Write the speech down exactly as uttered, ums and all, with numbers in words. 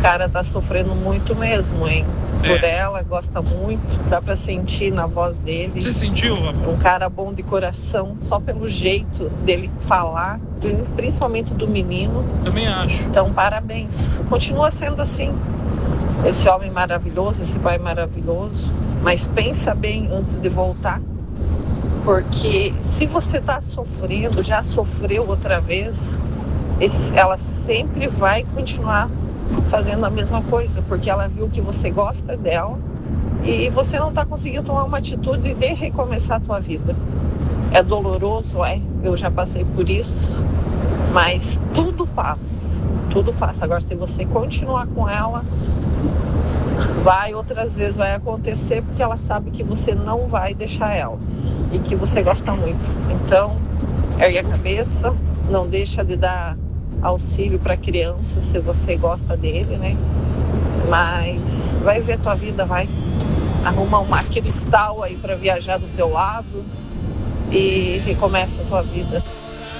cara tá sofrendo muito mesmo, hein? Por É. ela, gosta muito, dá pra sentir na voz dele. Você sentiu, rapaz? Um cara bom de coração, só pelo jeito dele falar, principalmente do menino. Também acho. Então, parabéns. Continua sendo assim. Esse homem maravilhoso, esse pai maravilhoso. Mas pensa bem antes de voltar. Porque se você tá sofrendo, já sofreu outra vez, esse, ela sempre vai continuar fazendo a mesma coisa, porque ela viu que você gosta dela e você não está conseguindo tomar uma atitude de recomeçar a tua vida. É doloroso, é, eu já passei por isso, mas tudo passa, tudo passa. Agora, se você continuar com ela, vai outras vezes, vai acontecer, porque ela sabe que você não vai deixar ela e que você gosta muito. Então, ergue a cabeça, não deixa de dar auxílio para criança, se você gosta dele, né? Mas vai ver tua vida, vai arruma uma cristal aí para viajar do teu lado e recomeça a tua vida.